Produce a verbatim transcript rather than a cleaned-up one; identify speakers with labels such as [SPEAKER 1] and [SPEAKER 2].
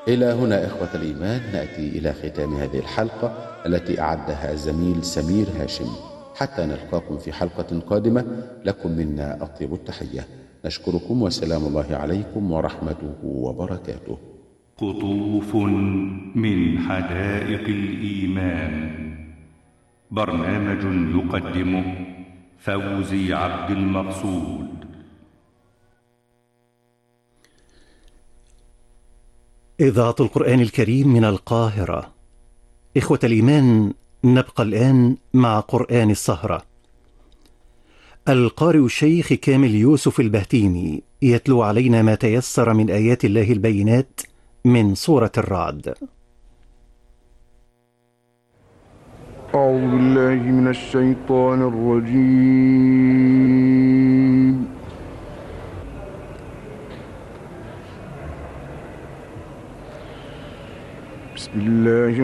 [SPEAKER 1] إلى هنا إخوة الإيمان نأتي إلى ختام هذه الحلقة التي أعدها زميل سمير هاشم. حتى نلقاكم في حلقة قادمة، لكم منا أطيب التحية. نشكركم وسلام الله عليكم ورحمته وبركاته.
[SPEAKER 2] قطوف من حدائق الإيمان، برنامج يقدمه فوزي عبد المقصود.
[SPEAKER 3] إذاعة القرآن الكريم من القاهرة. إخوة الإيمان، نبقى الآن مع قرآن السهرة. القارئ الشيخ كامل يوسف البهتيمي يتلو علينا ما تيسر من آيات الله البينات من سورة الرعد.
[SPEAKER 4] أعوذ بالله من الشيطان الرجيم. بسم الله